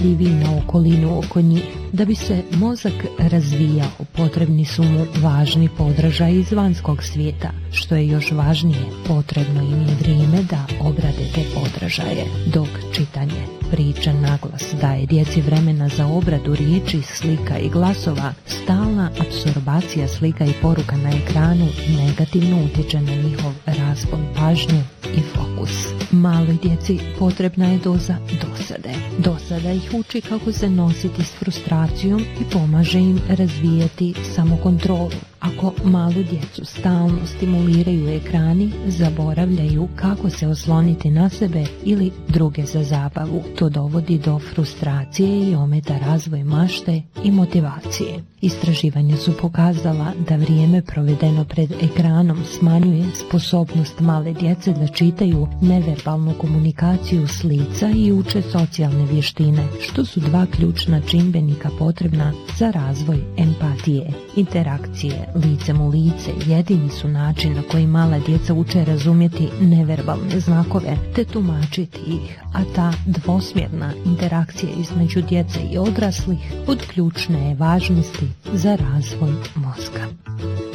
osjetljiviji na okolinu oko njih. Da bi se mozak razvijao, potrebni su mu važni podražaji iz vanjskog svijeta. Što je još važnije, potrebno im je vrijeme da obrade te podražaje, dok čitanje, priča naglas daje djeci vremena za obradu riječi, slika i glasova. Stalna apsorbacija slika i poruka na ekranu negativno utječe na njihov raspon pažnje i fokus. Maloj djeci potrebna je doza dosade. Dosada ih uči kako se nositi s frustracijom i pomaže im razvijati samokontrolu. Ako malu djecu stalno stimuliraju ekrani, zaboravljaju kako se osloniti na sebe ili druge za zabavu. To dovodi do frustracije i ometa razvoj mašte i motivacije. Istraživanja su pokazala da vrijeme provedeno pred ekranom smanjuje sposobnost male djece da čitaju, neverbalnu komunikaciju s lica i uče socijalne vještine, što su dva ključna čimbenika potrebna za razvoj empatije. Interakcije licem u lice jedini su način na koji mala djeca uče razumjeti neverbalne znakove te tumačiti ih, a ta dvosmjerna interakcija između djece i odraslih od ključne je važnosti za razvoj mozga.